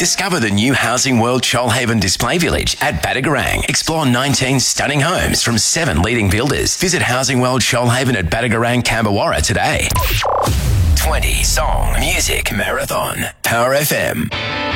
Discover the new Housing World Shoalhaven Display Village at Badagarang. Explore 19 stunning homes from 7 leading builders. Visit Housing World Shoalhaven at Badagarang, Camberwarra today. 20 Song Music Marathon. Power FM.